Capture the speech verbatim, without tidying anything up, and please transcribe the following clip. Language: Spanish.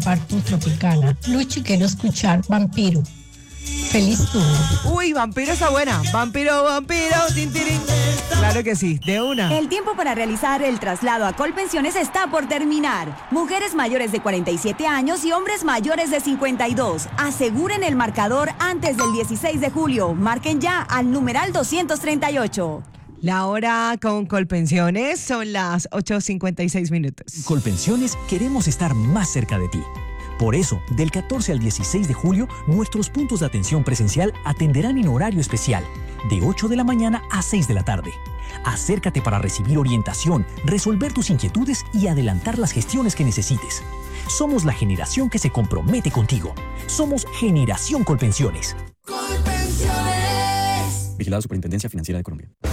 Parto Tropicana. Luchi, quiero escuchar Vampiro. Feliz turno. Uy, Vampiro está buena. Vampiro, vampiro, tin, tirín. Claro que sí, de una. El tiempo para realizar el traslado a Colpensiones está por terminar. Mujeres mayores de cuarenta y siete años y hombres mayores de cincuenta y dos. Aseguren el marcador antes del dieciséis de julio. Marquen ya al numeral doscientos treinta y ocho. La hora con Colpensiones son las ocho cincuenta y seis minutos. Colpensiones queremos estar más cerca de ti. Por eso, del catorce al dieciséis de julio, nuestros puntos de atención presencial atenderán en horario especial, de ocho de la mañana a seis de la tarde. Acércate para recibir orientación, resolver tus inquietudes y adelantar las gestiones que necesites. Somos la generación que se compromete contigo. Somos Generación Colpensiones. Colpensiones. Vigilado Superintendencia Financiera de Colombia.